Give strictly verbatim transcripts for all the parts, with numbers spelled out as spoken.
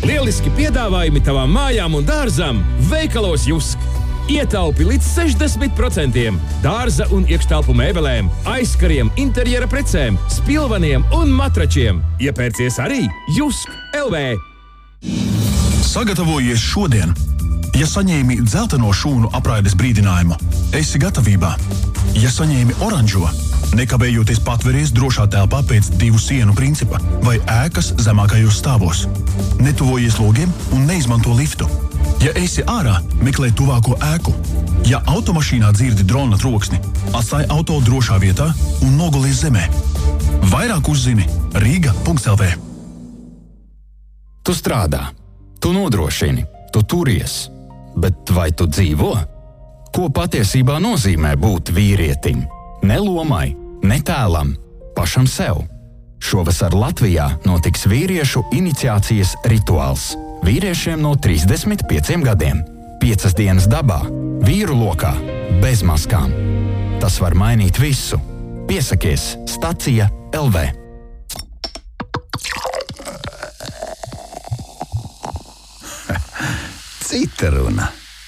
Lieliski piedāvājumi tavām mājām un dārzam veikalos Jusk. Ietaupi līdz sešdesmit procentiem dārza un iekštelpu mēbelēm, aizkariem, interjera precēm, spilvaniem un matračiem. Iepērcies arī Jusk L V. Sagatavojies šodien! Ja saņēmi dzelteno šūnu apraides brīdinājumu, esi gatavībā. Ja saņēmi oranžo, nekavējoties patveries drošā telpā pēc divu sienu principa vai ēkas zemākajos stāvos. Netuvojies logiem un neizmanto liftu. Ja esi ārā, meklē tuvāko ēku. Ja automašīnā dzirdi drona troksni, atstāj auto drošā vietā un nogulies zemē. Vairāk uzzini Rīga punkts L V. Tu strādā, tu nodrošini, tu turies, bet vai tu dzīvo? Ko patiesībā nozīmē būt vīrietim? Ne lomai, ne tēlam, pašam sev. Šovasar Latvijā notiks vīriešu iniciācijas rituāls. Vīriešiem no trīsdesmit pieciem gadiem. Piecas dienas dabā, vīru lokā, bez maskām. Tas var mainīt visu. Piesakies Stacija L V. Cita runa.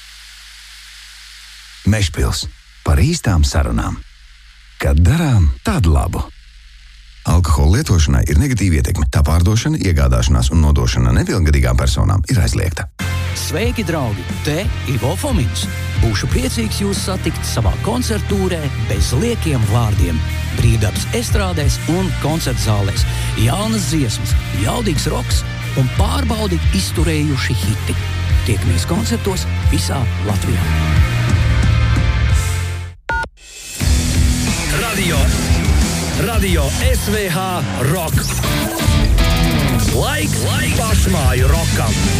Mežpils par īstām sarunām. Kad darām tādu labu. Alkohola lietošanai ir negatīva ietekme. Tā pārdošana, iegādāšanās un nodošana nepilngadīgām personām ir aizliegta. Sveiki, draugi! Te Ivo Fomins. Būšu priecīgs jūs satikt savā koncertūrē bez liekiem vārdiem. Brīvdabas estrādēs un koncertzālēs. Jaunas dziesmas, jaudīgs roks un pārbaudi izturējuši hiti. Tiekamies koncertos visā Latvijā. Radio, Radio S V H Rock. Laiks, laiks pašmāju rokam.